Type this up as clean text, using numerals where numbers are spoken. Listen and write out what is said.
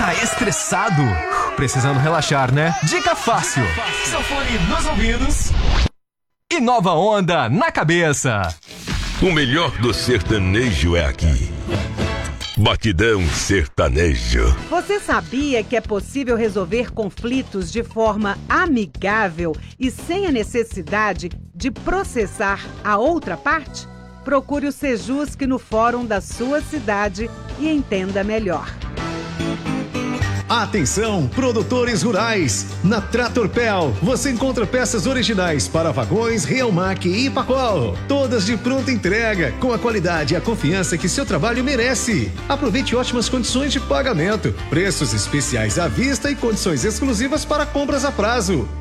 Tá estressado? Precisando relaxar, né? Dica fácil. Seu fone nos ouvidos e nova onda na cabeça. O melhor do sertanejo é aqui. Batidão Sertanejo. Você sabia que é possível resolver conflitos de forma amigável e sem a necessidade de processar a outra parte? Procure o Sejusc no fórum da sua cidade e entenda melhor. Atenção, produtores rurais! Na Tratorpel você encontra peças originais para vagões, Realmac e Pacol. Todas de pronta entrega, com a qualidade e a confiança que seu trabalho merece. Aproveite ótimas condições de pagamento, preços especiais à vista e condições exclusivas para compras a prazo.